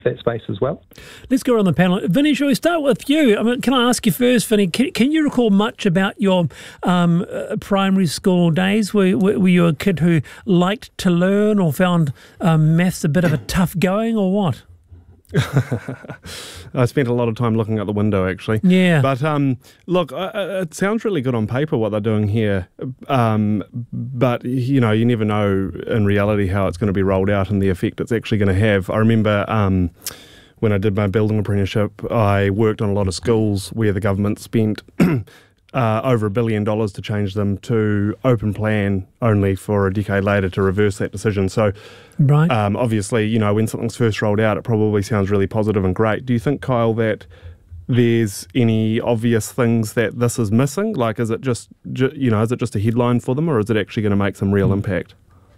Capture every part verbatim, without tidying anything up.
that space as well. Let's go around the panel. Vinny, shall we start with you? I mean, can I ask you first, Vinny, can, can you recall much about your um, uh, primary school days? Were, were, were you a kid who liked to learn or found um, maths a bit of a tough going or what? I spent a lot of time looking out the window, actually. Yeah. But um, look, uh, it sounds really good on paper what they're doing here. Um, but, you know, you never know in reality how it's going to be rolled out and the effect it's actually going to have. I remember um, when I did my building apprenticeship, I worked on a lot of schools where the government spent Uh, over a billion dollars to change them to open plan only for a decade later to reverse that decision. So right. um, obviously, you know, when something's first rolled out, it probably sounds really positive and great. Do you think, Kyle, that there's any obvious things that this is missing? Like, is it just, ju- you know, is it just a headline for them, or is it actually going to make some real mm. impact?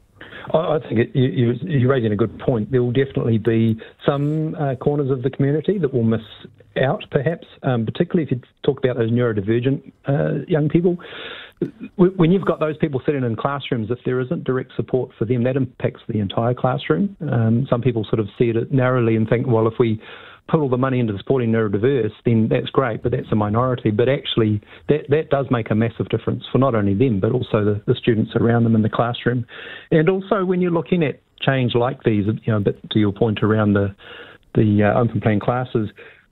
I think it, you, you're raising a good point. There will definitely be some uh, corners of the community that will miss out, perhaps, um, particularly if you talk about those neurodivergent uh, young people. When you've got those people sitting in classrooms, if there isn't direct support for them, that impacts the entire classroom. Um, some people sort of see it narrowly and think, well, if we put all the money into supporting neurodiverse, then that's great, but that's a minority. But actually, that, that does make a massive difference for not only them, but also the, the students around them in the classroom. And also, when you're looking at change like these, you know, a bit to your point around the, the uh, open plan classes,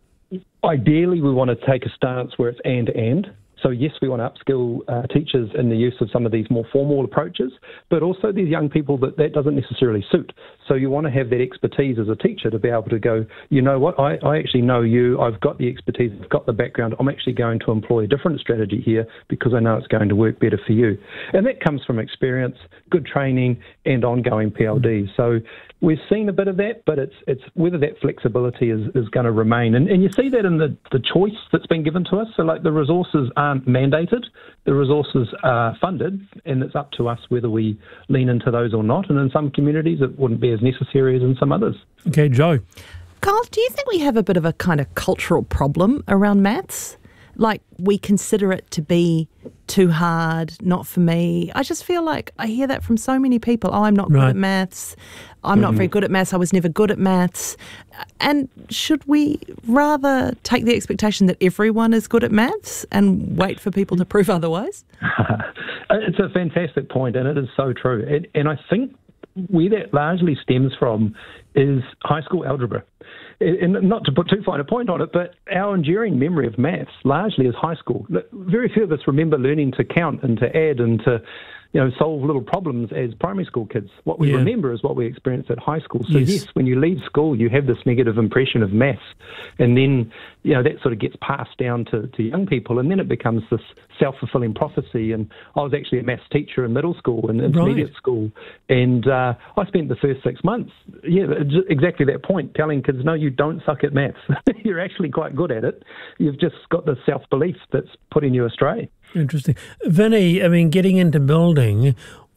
ideally we want to take a stance where it's and-and. So yes, we want to upskill uh, teachers in the use of some of these more formal approaches, but also these young people that that doesn't necessarily suit. So you want to have that expertise as a teacher to be able to go, you know what, I, I actually know you, I've got the expertise, I've got the background, I'm actually going to employ a different strategy here because I know it's going to work better for you. And that comes from experience, good training and ongoing P L D. So we've seen a bit of that, but it's it's whether that flexibility is, is going to remain. And, and you see that in the, the choice that's been given to us. So like the resources aren't mandated, the resources are funded, and it's up to us whether we lean into those or not. And in some communities, it wouldn't be as necessary as in some others. Okay, Joe. Carl, do you think we have a bit of a kind of cultural problem around maths? Like we consider it to be too hard, not for me. I just feel like I hear that from so many people. Oh, I'm not right. good at maths. I'm mm-hmm. not very good at maths. I was never good at maths. And should we rather take the expectation that everyone is good at maths and wait for people to prove otherwise? It's a fantastic point, and it is so true. And, and I think where that largely stems from is high school algebra. And not to put too fine a point on it, but our enduring memory of maths largely is high school. Very few of us remember learning to count and to add and to, you know, solve little problems as primary school kids. What we yeah. remember is what we experienced at high school. So yes. yes, when you leave school, you have this negative impression of maths, and then, you know, that sort of gets passed down to, to young people, and then it becomes this self-fulfilling prophecy. And I was actually a maths teacher in middle school and intermediate right. school, and uh, I spent the first six months, yeah, exactly that point, telling kids, no, you don't suck at maths. You're actually quite good at it. You've just got the self-belief that's putting you astray. Interesting. Vinny, I mean, getting into building,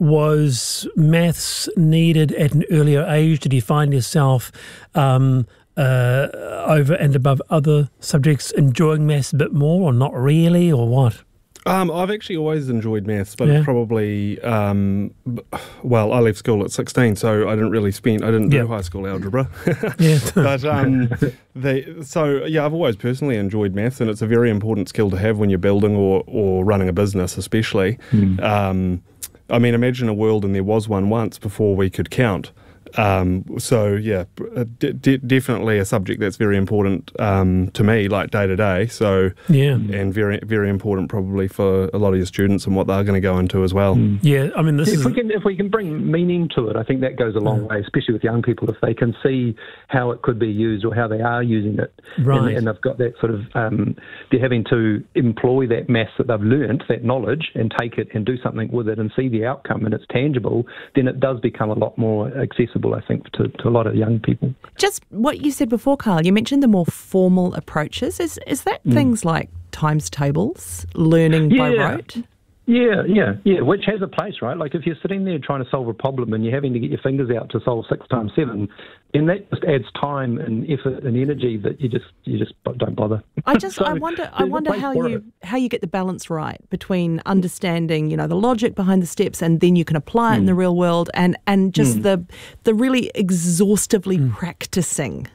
was maths needed at an earlier age? Did you find yourself um, uh, over and above other subjects enjoying maths a bit more, or not really, or what? Um, I've actually always enjoyed maths, but yeah. probably, um, well, I left school at sixteen, so I didn't really spend, I didn't yep. do high school algebra. yeah. But, um, they, so, yeah, I've always personally enjoyed maths, and it's a very important skill to have when you're building or, or running a business, especially. Mm. Um, I mean, imagine a world, and there was one once before we could count. Um, so, yeah, d- d- definitely a subject that's very important um, to me, like day to day. So, yeah, and very, very important probably for a lot of your students and what they're going to go into as well. Mm. Yeah, I mean, this if is we can if we can bring meaning to it, I think that goes a long yeah. way, especially with young people, if they can see how it could be used or how they are using it, right? And, and they've got that sort of um, they're having to employ that maths that they've learnt, that knowledge, and take it and do something with it and see the outcome, and it's tangible. Then it does become a lot more accessible, I think, to, to a lot of young people. Just what you said before, Carl, you mentioned the more formal approaches. Is is that mm. things like times tables, learning yeah. by rote? Yeah, yeah, yeah, which has a place, right? Like if you're sitting there trying to solve a problem and you're having to get your fingers out to solve six times seven, then that just adds time and effort and energy that you just you just don't bother. I just so I wonder I wonder how you it. how you get the balance right between understanding, you know, the logic behind the steps, and then you can apply it mm. in the real world, and, and just mm. the the really exhaustively mm. practicing